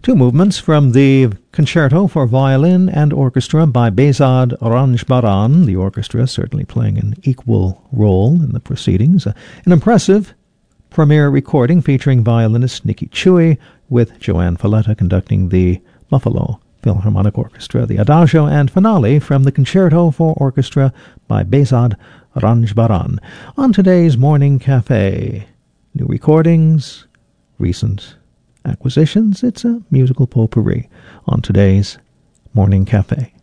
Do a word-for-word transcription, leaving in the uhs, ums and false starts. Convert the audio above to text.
Two movements from the Concerto for Violin and Orchestra by Behzad Ranjbaran, the orchestra certainly playing an equal role in the proceedings. An impressive premiere recording featuring violinist Nikki Chui with Joanne Falletta conducting the Buffalo Philharmonic Orchestra. The Adagio and Finale from the Concerto for Orchestra by Behzad Ranjbaran. On today's Morning Cafe, new recordings, recent acquisitions. It's a musical potpourri on today's Morning Cafe.